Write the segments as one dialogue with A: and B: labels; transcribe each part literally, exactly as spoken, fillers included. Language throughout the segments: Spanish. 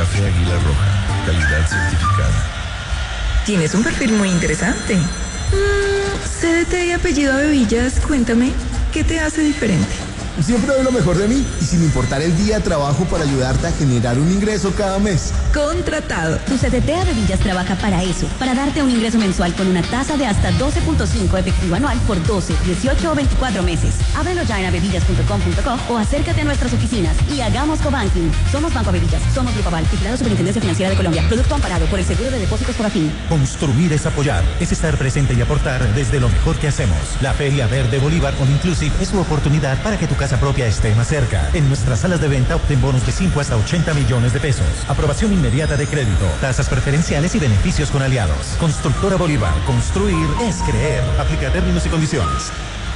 A: Café Águila Roja, calidad certificada.
B: Tienes un perfil muy interesante. Mm, C D T y apellido Bevillas, cuéntame, ¿qué te hace diferente?
C: Siempre doy lo mejor de mí y sin importar el día trabajo para ayudarte a generar un ingreso cada mes.
B: Contratado.
D: Tu C D T Bevillas trabaja para eso, para darte un ingreso mensual con una tasa de hasta doce punto cinco efectivo anual por doce, dieciocho o veinticuatro meses. Ábrelo ya en abevillas punto com punto co o acércate a nuestras oficinas y hagamos cobanking. Somos Banco Bevillas, somos Grupo Aval, vigilado Superintendencia Financiera de Colombia. Producto amparado por el Seguro de Depósitos Fogafín.
E: Construir es apoyar, es estar presente y aportar desde lo mejor que hacemos. La Feria Verde Bolívar All Inclusive es tu oportunidad para que tu casa propia esté más cerca. En nuestras salas de venta obtén bonos de cinco hasta ochenta millones de pesos. Aprobación inmediata de crédito, tasas preferenciales y beneficios con aliados. Constructora Bolívar, construir es creer. Aplica términos y condiciones.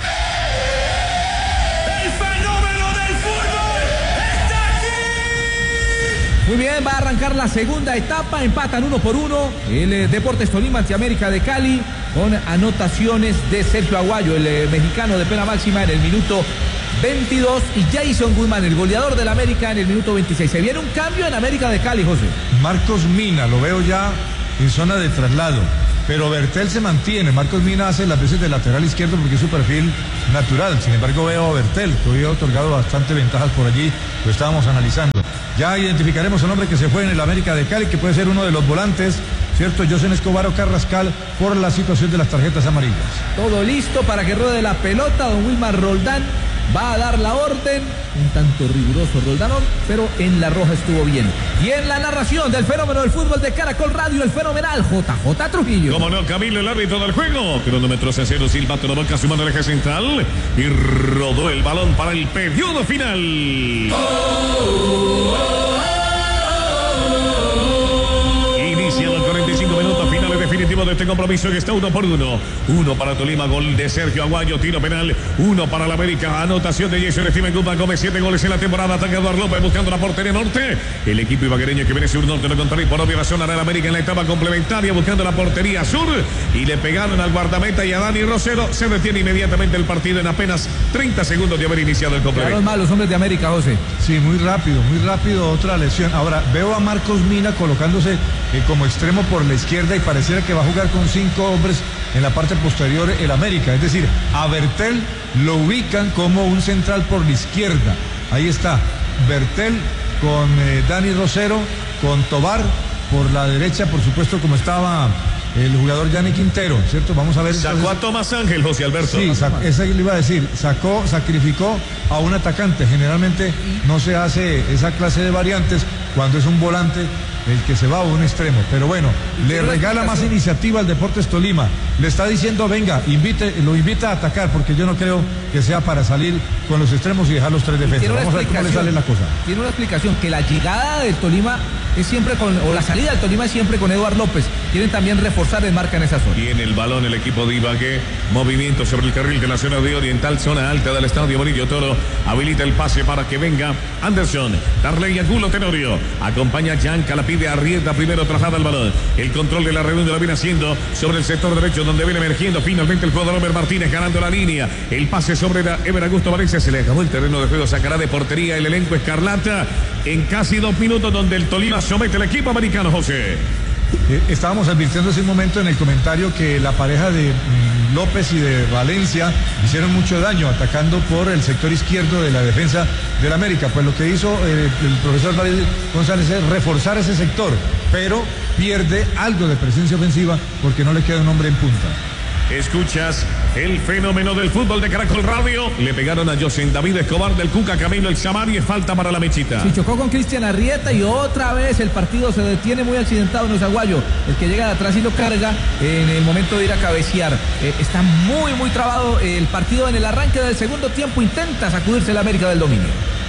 F: ¡El fenómeno del fútbol está aquí!
G: Muy bien, va a arrancar la segunda etapa, empatan uno por uno. El eh, Deportes Tolima ante América de Cali con anotaciones de Sergio Aguayo, el eh, mexicano de pena máxima en el minuto veintidós y Jason Guzmán, el goleador del América en el minuto veintiséis. Se viene un cambio en América de Cali, José.
H: Marcos Mina, lo veo ya en zona de traslado, pero Bertel se mantiene. Marcos Mina hace las veces de lateral izquierdo porque es su perfil natural. Sin embargo, veo a Bertel, que hoy ha otorgado bastante ventajas por allí, lo estábamos analizando. Ya identificaremos al hombre que se fue en el América de Cali, que puede ser uno de los volantes, ¿cierto? José Escobar o Carrascal, por la situación de las tarjetas amarillas.
G: Todo listo para que ruede la pelota. Don Wilmar Roldán va a dar la orden, un tanto riguroso Roldanón, pero en la roja estuvo bien. Y en la narración del fenómeno del fútbol de Caracol Radio, el fenomenal J J Trujillo.
I: Como no, Camilo, el árbitro del juego. Cronómetro cero, silbato, no marca su mano al eje central y rodó el balón para el periodo final. Oh, oh, oh, oh. Inicia los cuarenta y cinco minutos finales definitivos de este compromiso que está uno por uno. Uno para Tolima, gol de Sergio Aguayo, tiro penal. Uno para la América, anotación de Jason Steven Guzmán Gómez, siete goles en la temporada. Ataca Eduardo López buscando la portería norte. El equipo ibaguereño que viene sur norte no contra y por obvia razón hará el América en la etapa complementaria buscando la portería sur. Y le pegaron al guardameta y a Dani Rosero. Se detiene inmediatamente el partido en apenas treinta segundos de haber iniciado el complemento.
G: Quedaron mal los hombres de América, José.
H: Sí, muy rápido, muy rápido otra lesión. Ahora, veo a Marcos Mina colocándose eh, como extremo por la izquierda y pareciera que va a jugar con cinco hombres en la parte posterior el América. Es decir, a Bertel lo ubican como un central por la izquierda. Ahí está, Bertel con eh, Dani Rosero, con Tobar por la derecha, por supuesto, como estaba el jugador Yanni Quintero, ¿cierto? Vamos a ver.
I: Sacó entonces a Tomás Ángel, José Alberto.
H: Sí, sacó, esa le iba a decir, sacó, sacrificó a un atacante. Generalmente no se hace esa clase de variantes cuando es un volante el que se va a un extremo, pero bueno, le regala más iniciativa al Deportes Tolima, le está diciendo venga, invite, lo invita a atacar, porque yo no creo que sea para salir con los extremos y dejar los tres defensas. Vamos a ver cómo le sale la cosa.
G: Tiene una explicación, que la llegada del Tolima es siempre con, o la salida del Tolima es siempre con Eduardo López. Quieren también reforzar el marca en esa zona.
I: Tiene el balón el equipo de Ibagué, movimiento sobre el carril de la zona de Oriental, zona alta del estadio Bonillo Toro, habilita el pase para que venga Anderson, Darley Angulo Tenorio, acompaña a Yanca, la pide Arrieta, primero traslada el balón, el control de la redonda lo viene haciendo sobre el sector derecho donde viene emergiendo finalmente el jugador Homer Martínez ganando la línea, el pase sobre Ever Augusto Valencia, se le acabó el terreno de juego, sacará de portería el elenco escarlata en casi dos minutos donde el Tolima somete al equipo americano, José.
H: Eh, estábamos advirtiendo hace un momento en el comentario que la pareja de mm, López y de Valencia hicieron mucho daño atacando por el sector izquierdo de la defensa del América. Pues lo que hizo eh, el profesor David González es reforzar ese sector, pero pierde algo de presencia ofensiva porque no le queda un hombre en punta.
I: Escuchas el fenómeno del fútbol de Caracol Radio. Le pegaron a José David Escobar del Cuca Camilo el Samari. Es falta para la Mechita.
G: Sí, chocó con Cristian Arrieta y otra vez el partido se detiene muy accidentado en Osaguayo. El que llega de atrás y lo carga en el momento de ir a cabecear. Eh, está muy, muy trabado el partido en el arranque del segundo tiempo. Intenta sacudirse el América del dominio.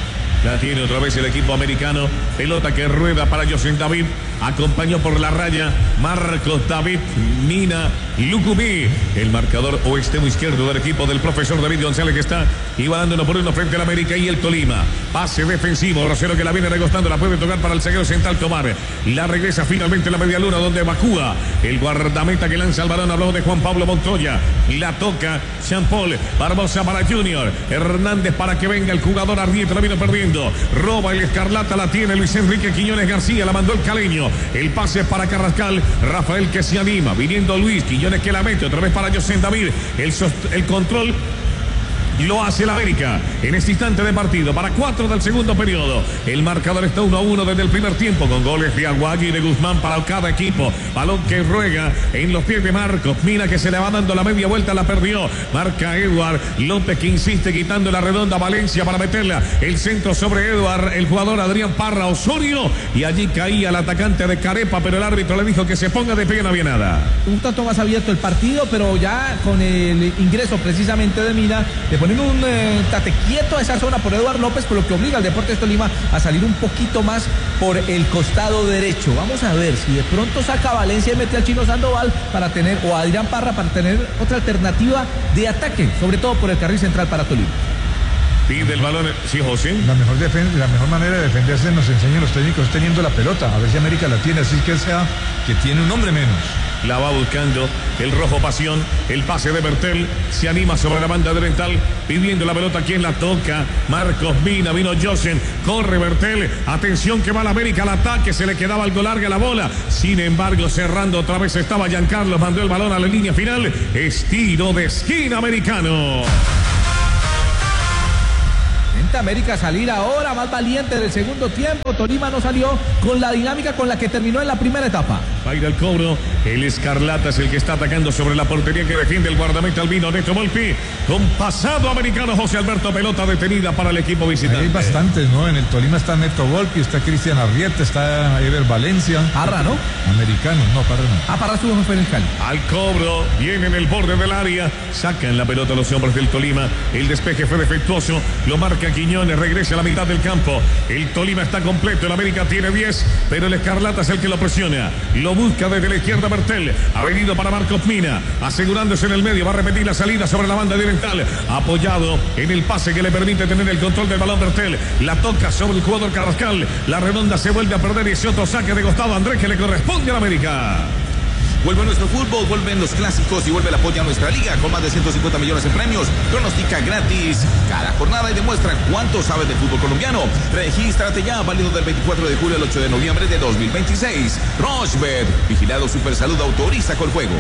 I: La tiene otra vez el equipo americano. Pelota que rueda para José David. Acompañó por la raya Marcos David Mina Lucumí. El marcador o extremo izquierdo del equipo del profesor David González que está igualando uno por uno frente al América y el Tolima. Pase defensivo. Rosero que la viene recostando. La puede tocar para el zaguero central Tomar. La regresa finalmente a la media luna donde evacúa el guardameta que lanza el balón. Habló de Juan Pablo Montoya. La toca Jean Paul. Barbosa para Junior. Hernández para que venga el jugador Arrieta. La vino perdiendo. fondo. Roba el Escarlata, la tiene Luis Enrique Quiñones García, la mandó el caleño. El pase para Carrascal. Rafael que se anima. Viniendo Luis Quiñones que la mete. Otra vez para José David. El, el control lo hace el América en este instante de partido para cuatro del segundo periodo. El marcador está uno a uno desde el primer tiempo con goles de Aguayo y de Guzmán para cada equipo. Balón que ruega en los pies de Marcos Mina, que se le va dando la media vuelta, la perdió. Marca Eduard López, que insiste quitando la redonda. Valencia para meterla. El centro sobre Eduard, el jugador Adrián Parra Osorio, y allí caía el atacante de Carepa, pero el árbitro le dijo que se ponga de pie, no había nada.
G: Un tanto más abierto el partido, pero ya con el ingreso precisamente de Mina, le ponen un eh, tate quieto a esa zona por Eduard López, por lo que obliga al Deportes Tolima a salir un poquito más por el costado derecho. Vamos a ver si de pronto saca a Valencia y mete al Chino Sandoval para tener, o a Adrián Parra para tener otra alternativa de ataque, sobre todo por el carril central para Tolima.
I: Pide el balón, sí, José.
H: La mejor, la mejor manera de defenderse nos enseñan los técnicos teniendo la pelota. A ver si América la tiene, así que sea que tiene un hombre menos.
I: La va buscando el rojo Pasión. El pase de Bertel. Se anima sobre la banda derecha, pidiendo la pelota. ¿Quién la toca? Marcos Mina. Vino Josen. Corre Bertel. Atención que va la América al ataque. Se le quedaba algo larga la bola. Sin embargo, cerrando otra vez estaba Giancarlo. Mandó el balón a la línea final. Estilo de esquina americano.
G: América salir ahora más valiente del segundo tiempo. Tolima no salió con la dinámica con la que terminó en la primera etapa.
I: Va a ir al cobro. El Escarlata es el que está atacando sobre la portería que defiende el guardameta Albino Neto Volpi. Con pasado americano José Alberto, pelota detenida para el equipo visitante.
H: Ahí hay bastantes, ¿no? En el Tolima está Neto Volpi, está Cristian Arrieta, está Ever Valencia.
G: Parra, ¿no?
H: Americanos, no, Parra no.
G: Ah, Parra estuvo en el Cali.
I: Al cobro, viene en el borde del área. Sacan la pelota los hombres del Tolima. El despeje fue defectuoso. Lo marca Quiñones, regresa a la mitad del campo. El Tolima está completo, el América tiene diez, pero el Escarlata es el que lo presiona. Lo busca desde la izquierda Bertel. Ha venido para Marcos Mina, asegurándose en el medio. Va a repetir la salida sobre la banda directal. Apoyado en el pase que le permite tener el control del balón Bertel. La toca sobre el jugador Carrascal. La redonda se vuelve a perder y ese otro saque de costado Andrés que le corresponde a la América.
J: Vuelve nuestro fútbol, vuelven los clásicos y vuelve el apoyo a nuestra liga con más de ciento cincuenta millones en premios. Pronostica gratis cada jornada y demuestra cuánto sabes de fútbol colombiano. Regístrate ya, válido del veinticuatro de julio al ocho de noviembre de dos mil veintiséis. Rochebet, vigilado Supersalud, autoriza con juegos.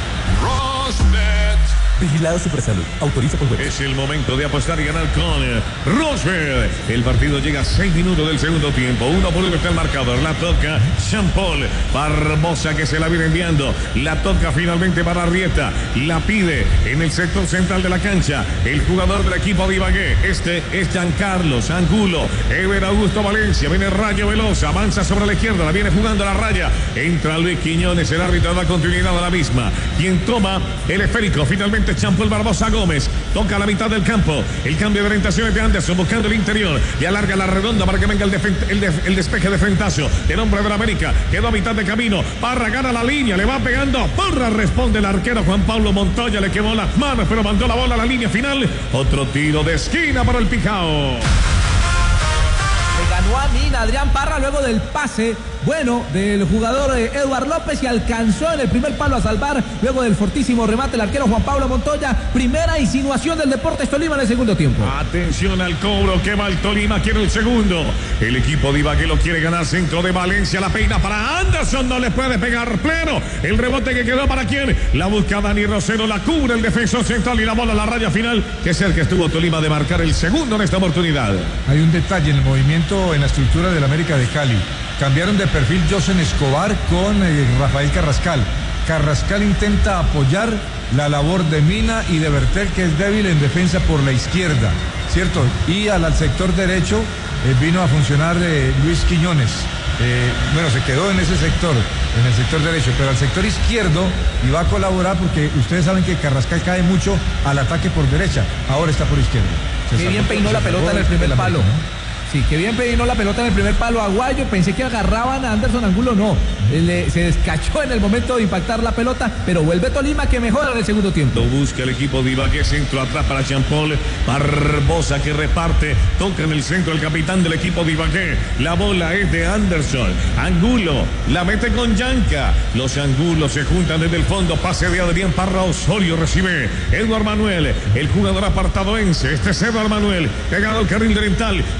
I: Rochebet.
E: Vigilado Supersalud, autoriza por juegos.
I: Es el momento de apostar y ganar con Rochebet. El partido llega a seis minutos del segundo tiempo. Uno por uno está el marcador. La toca Jean Paul Barbosa, que se la viene enviando. La toca finalmente para Arrieta. La pide en el sector central de la cancha el jugador del equipo de Ibagué. Este es Giancarlo Angulo. Ever Augusto Valencia. Viene Rayo Veloz. Avanza sobre la izquierda. La viene jugando a la raya. Entra Luis Quiñones. El árbitro da continuidad a la misma. Quien toma el esférico finalmente Champol Barbosa Gómez. Toca a la mitad del campo. El cambio de orientación es de Anderson buscando el interior y alarga la redonda para que venga el, el, de el despeje de frentazo del hombre de la América. Quedó a mitad de camino. Parra gana la línea. Le va pegando. Parra responde el arquero Juan Pablo Montoya. Le quemó las manos pero mandó la bola a la línea final. Otro tiro de esquina para el Pijao.
G: Le ganó a Mina Adrián Parra luego del pase bueno del jugador eh, Eduard López y alcanzó en el primer palo a salvar luego del fortísimo remate el arquero Juan Pablo Montoya. Primera insinuación del Deportes Tolima en el segundo tiempo.
I: Atención al cobro que va el Tolima, quiere el segundo. El equipo de Ibagué lo quiere ganar. Centro de Valencia, la peina para Anderson, no le puede pegar pleno. El rebote que quedó para quién. La busca Dani Rosero, la cubre el defensor central y la bola a la raya final, que es el que estuvo Tolima de marcar el segundo en esta oportunidad.
H: Hay un detalle en el movimiento, en la estructura del América de Cali. Cambiaron de perfil Josen Escobar con eh, Rafael Carrascal. Carrascal intenta apoyar la labor de Mina y de Bertel, que es débil en defensa por la izquierda, ¿cierto? Y al, al sector derecho eh, vino a funcionar eh, Luis Quiñones. Eh, bueno, se quedó en ese sector, en el sector derecho, pero al sector izquierdo iba a colaborar porque ustedes saben que Carrascal cae mucho al ataque por derecha. Ahora está por izquierda.
G: Qué bien peinó la pelota en el primer palo. Sí, que bien peinó la pelota en el primer palo Aguayo. Pensé que agarraban a Anderson Angulo, no. Le, se descachó en el momento de impactar la pelota, pero vuelve Tolima que mejora en el segundo tiempo.
I: Lo busca el equipo de Ibagué, centro atrás para Jean-Paul Barbosa que reparte, toca en el centro el capitán del equipo de Ibagué. La bola es de Anderson Angulo, la mete con Yanca. Los Angulos se juntan desde el fondo, pase de Adrián Parra Osorio, recibe Eduard Manuel, el jugador apartadoense. Este es Eduard Manuel, pegado al carril oriental, no paran de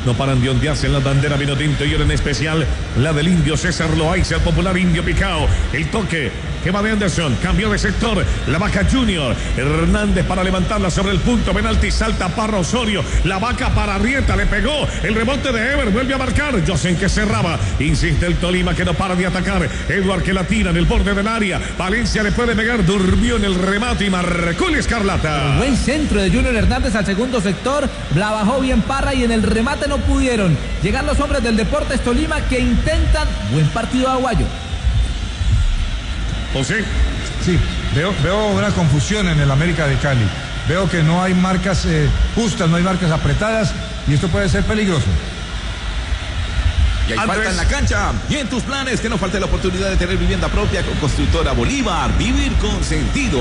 I: donde ondearse en la bandera vino tinto y oro, en especial la del indio César Loaiza, el popular indio picao. El toque que va de Anderson, cambió de sector, la Vaca Junior, Hernández para levantarla sobre el punto penalti, salta Parra Osorio, la Vaca para Arrieta, le pegó, el rebote de Ever, vuelve a marcar, Josen que cerraba, insiste el Tolima que no para de atacar, Edward que la tira en el borde del área, Valencia le puede pegar, durmió en el remate y marcó el Escarlata.
G: Un buen centro de Junior Hernández al segundo sector, la bajó bien Parra y en el remate no pudieron llegar los hombres del Deportes Tolima que intentan buen partido de Aguayo.
I: José.
H: Sí, veo, veo una confusión en el América de Cali. Veo que no hay marcas eh, justas, no hay marcas apretadas y esto puede ser peligroso.
J: Y hay falta en la cancha. Y en tus planes, que no falte la oportunidad de tener vivienda propia con Constructora Bolívar. Vivir con sentido.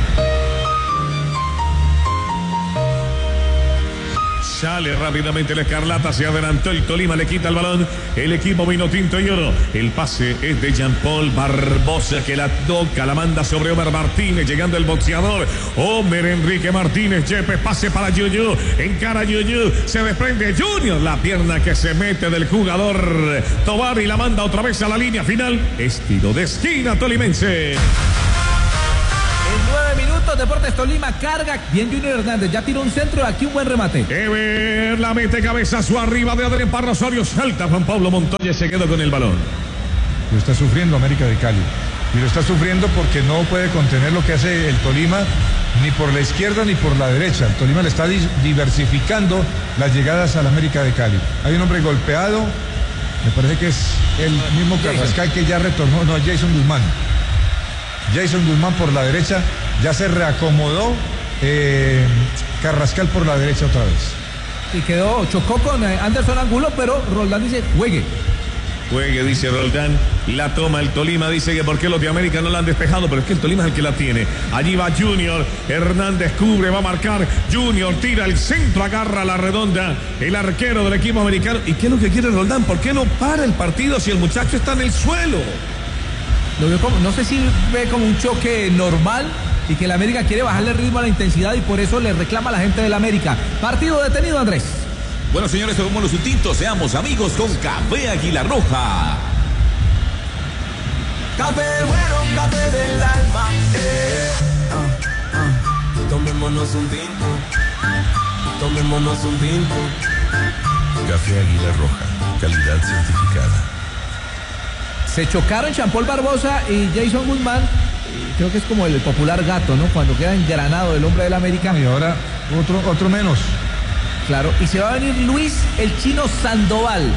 I: Sale rápidamente la Escarlata, se adelantó el Tolima, le quita el balón, el equipo vino tinto y oro. El pase es de Jean-Paul Barbosa que la toca, la manda sobre Homer Martínez, llegando el boxeador, Homer Enrique Martínez, Yepes, pase para Yuyu, encara Yuyu, se desprende Junior, la pierna que se mete del jugador Tobar y la manda otra vez a la línea final, estilo de esquina tolimense.
G: En nueve minutos, Deportes Tolima carga. Bien Junior Hernández, ya tiró un centro, aquí un buen remate.
I: Ever la mete cabezazo arriba de Adrián Parra Osorio, salta Juan Pablo Montoya, se quedó con el balón.
H: Lo está sufriendo América de Cali. Y lo está sufriendo porque no puede contener lo que hace el Tolima, ni por la izquierda ni por la derecha. El Tolima le está diversificando las llegadas al América de Cali. Hay un hombre golpeado, me parece que es el mismo Carrascal que ya retornó, no, Jason Guzmán. Jason Guzmán por la derecha, ya se reacomodó eh, Carrascal por la derecha otra vez.
G: Y quedó, chocó con eh, Anderson Angulo, pero Roldán dice, juegue.
I: Juegue, dice Roldán, la toma el Tolima, dice que por qué los de América no la han despejado, pero es que el Tolima es el que la tiene. Allí va Junior, Hernández cubre, va a marcar, Junior tira el centro, agarra la redonda, el arquero del equipo americano. ¿Y qué es lo que quiere Roldán? ¿Por qué no para el partido si el muchacho está en el suelo?
G: Lo veo como, no sé si ve como un choque normal y que el América quiere bajarle el ritmo a la intensidad y por eso le reclama a la gente del América. Partido detenido, Andrés.
J: Bueno, señores, tomemos los tintos, seamos amigos con Café Águila Roja.
F: Café bueno, café del alma. Eh, uh, uh. Tomémonos un tinto. Tomémonos un tinto.
A: Café Águila Roja, calidad certificada.
G: Se chocaron Jean-Paul Barbosa y Jason Guzmán. Creo que es como el popular gato, ¿no? Cuando queda engranado el hombre del América.
H: Y ahora otro, otro menos.
G: Claro, y se va a venir Luis el Chino Sandoval.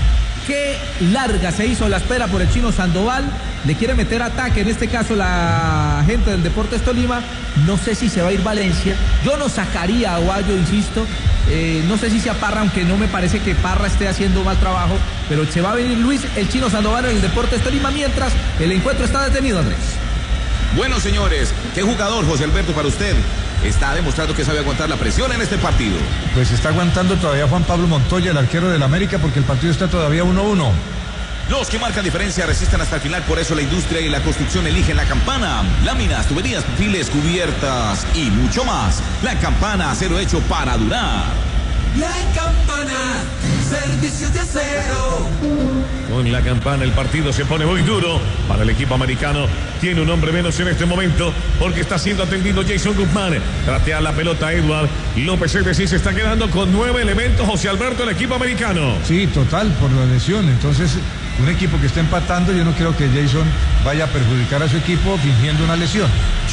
G: Qué larga se hizo la espera por el Chino Sandoval. Le quiere meter ataque, en este caso la gente del Deportes Tolima. No sé si se va a ir Valencia. Yo no sacaría a Aguayo, insisto. Eh, no sé si sea Parra, aunque no me parece que Parra esté haciendo mal trabajo. Pero se va a venir Luis el Chino Sandoval en el Deportes Tolima mientras el encuentro está detenido, Andrés.
J: Bueno, señores, ¿qué jugador, José Alberto, para usted está demostrando que sabe aguantar la presión en este partido?
H: Pues está aguantando todavía Juan Pablo Montoya, el arquero del América, porque el partido está todavía uno a uno.
J: Los que marcan diferencia resisten hasta el final, por eso la industria y la construcción eligen la Campana. Láminas, tuberías, perfiles, cubiertas y mucho más. La Campana, acero hecho para durar.
F: La Campana, servicios de acero.
I: Con la Campana el partido se pone muy duro para el equipo americano. Tiene un hombre menos en este momento porque está siendo atendido Jason Guzmán. Tratea la pelota Edward López, es decir, se está quedando con nueve elementos José Alberto, el equipo americano.
H: Sí, total, por la lesión. Entonces, un equipo que está empatando, yo no creo que Jason vaya a perjudicar a su equipo fingiendo una lesión.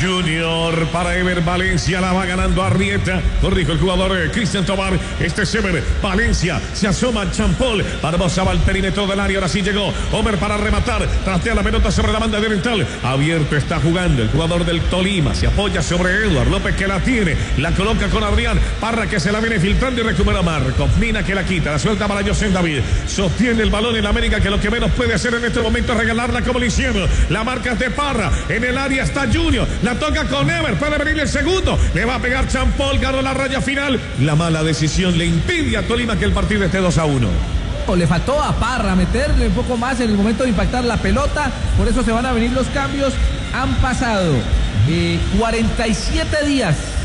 I: Junior para Ever Valencia, la va ganando Arrieta. Corrijo el jugador eh, Cristian Tobar. Este es Ever Valencia, se asoma Champol. Barbosa va al perímetro del área, ahora sí llegó Homer para rematar. Tratea la pelota sobre la banda de oriental. Abierto está jugando el jugador del Tolima. Se apoya sobre Edward López que la tiene. La coloca con Adrián Parra que se la viene filtrando y recupera Marcos. Mina que la quita, la suelta para José David. Sostiene el balón en América que lo que menos puede hacer en este momento es regalarla como lo hicieron. La marca es de Parra. En el área está Junior. La toca con Ever. Puede venir el segundo. Le va a pegar Champol. Ganó la raya final. La mala decisión le impide a Tolima que el partido esté dos a uno.
G: Le faltó a Parra meterle un poco más en el momento de impactar la pelota. Por eso se van a venir los cambios. Han pasado eh, cuarenta y siete días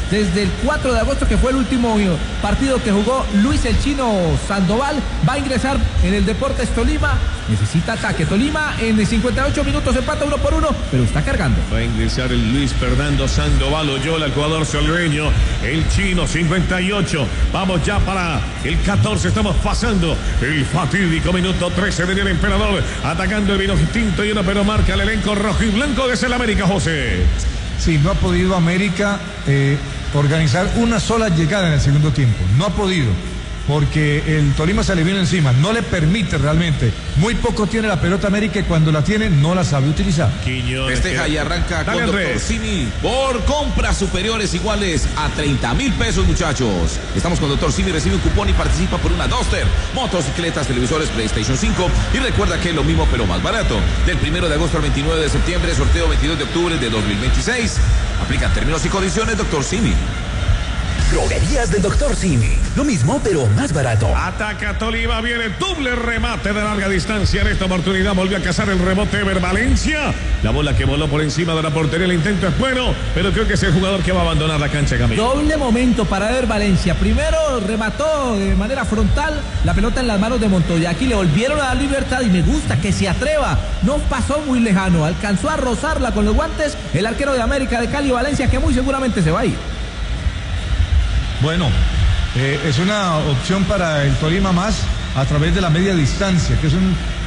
G: desde el cuatro de agosto, que fue el último partido que jugó Luis el Chino Sandoval. Va a ingresar en el Deportes Tolima. Necesita ataque. Tolima en cincuenta y ocho minutos empata uno por uno, pero está cargando.
I: Va a ingresar el Luis Fernando Sandoval Oyola, el jugador salveño. El Chino, cincuenta y ocho. Vamos ya para el catorce. Estamos pasando el fatídico minuto trece de el Emperador. Atacando el vino tinto y una, pero marca el elenco rojo y blanco de el América, José.
H: Sí, no ha podido América eh, organizar una sola llegada en el segundo tiempo. No ha podido, porque el Tolima se le viene encima. No le permite realmente. Muy poco tiene la pelota América y cuando la tiene no la sabe utilizar.
J: Quiñones, Festeja y arranca con Doctor Simi por compras superiores iguales a treinta mil pesos, muchachos. Estamos con Doctor Simi, recibe un cupón y participa por una Duster, motocicletas, televisores, PlayStation cinco. Y recuerda que es lo mismo pero más barato. Del primero de agosto al veintinueve de septiembre, sorteo veintidós de octubre de dos mil veintiséis. Aplican términos y condiciones, Doctor Simi.
K: Droguerías del Doctor Simi. Lo mismo, pero más barato.
I: Ataca Tolima, viene doble remate de larga distancia. En esta oportunidad volvió a cazar el rebote Ever Valencia. La bola que voló por encima de la portería, el intento es bueno, pero creo que es el jugador que va a abandonar la cancha, Camilo.
G: Doble momento para Ever Valencia. Primero remató de manera frontal la pelota en las manos de Montoya. Aquí le volvieron a dar libertad y me gusta que se atreva. No pasó muy lejano, alcanzó a rozarla con los guantes el arquero de América de Cali, Valencia, que muy seguramente se va a ir.
H: Bueno, eh, es una opción para el Tolima más a través de la media distancia, que es un